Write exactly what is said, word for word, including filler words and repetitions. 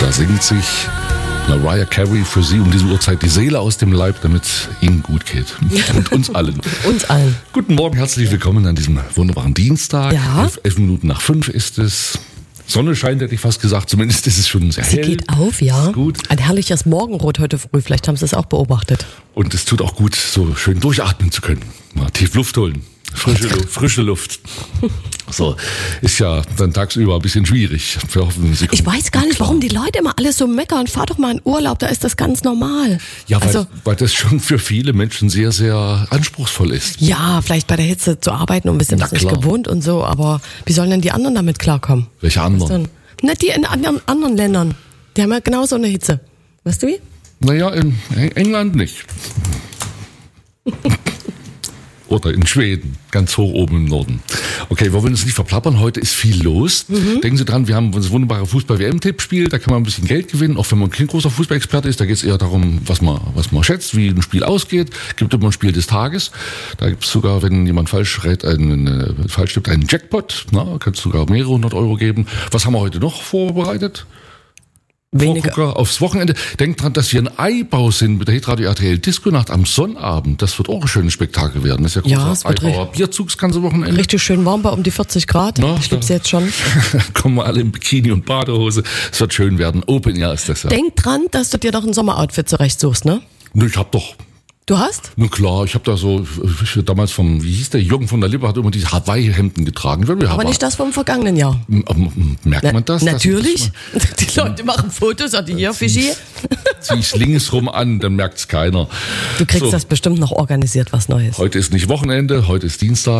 Da singt sich Mariah Carey für Sie um diese Uhrzeit die Seele aus dem Leib, damit es Ihnen gut geht. Und uns allen. Uns allen. Guten Morgen, herzlich willkommen an diesem wunderbaren Dienstag. Ja. Elf, elf Minuten nach fünf ist es. Sonne scheint, hätte ich fast gesagt. Zumindest ist es schon sehr Sie hell. geht auf, ja. Ist gut. Ein herrliches Morgenrot heute früh. Vielleicht haben Sie es auch beobachtet. Und es tut auch gut, so schön durchatmen zu können. Mal tief Luft holen. Frische Luft. Frische Luft. So, ist ja dann tagsüber ein bisschen schwierig. Wir hoffen, Sie kommen Ich weiß gar nicht, klar. warum die Leute immer alles so meckern. Fahr doch mal in Urlaub, da ist das ganz normal. Ja, weil, also, weil das schon für viele Menschen sehr, sehr anspruchsvoll ist. ja, vielleicht bei der Hitze zu arbeiten und ein bisschen Na das nicht klar. gewohnt und so. Aber wie sollen denn die anderen damit klarkommen? Welche anderen? Na, die in anderen, anderen Ländern. Die haben ja genauso eine Hitze. Weißt du wie? Naja, in England nicht. Oder in Schweden, ganz hoch oben im Norden. Okay, wir wollen uns nicht verplappern, heute ist viel los. Mhm. Denken Sie dran, wir haben das wunderbare Fußball-W M-Tippspiel, da kann man ein bisschen Geld gewinnen, auch wenn man kein großer Fußballexperte ist. Da geht es eher darum, was man, was man schätzt, wie ein Spiel ausgeht. Gibt immer ein Spiel des Tages. Da gibt es sogar, wenn jemand falsch rät, einen, äh, falsch tippt, einen Jackpot. Na, kannst sogar mehrere hundert Euro geben. Was haben wir heute noch vorbereitet? Weniger. Vorgucker aufs Wochenende. Denkt dran, dass wir ein Eibau sind mit der Hitradio R T L Disco-Nacht am Sonnabend. Das wird auch ein schönes Spektakel werden. Das ist ja Ja, großer es wird Eibauer Bierzug das ganze Wochenende. Richtig schön warm bei um die vierzig Grad. Na, ich lieb's jetzt schon. Kommen wir alle in Bikini und Badehose. Es wird schön werden. Open Air ist das ja. Denk dran, dass du dir doch ein Sommeroutfit zurechtsuchst, ne? Nö, ich hab doch... Du hast? Na klar, ich habe da so, ich, damals vom, wie hieß der, Jürgen von der Lippe hat immer diese Hawaii-Hemden getragen. Aber Hawaii. nicht das vom vergangenen Jahr. Merkt man das? Na, natürlich. Das Die Leute machen Fotos, und die hier, Fischi. zieh ich links rum an, dann merkt's keiner. Du kriegst So. das bestimmt noch organisiert, was Neues. Heute ist nicht Wochenende, heute ist Dienstag.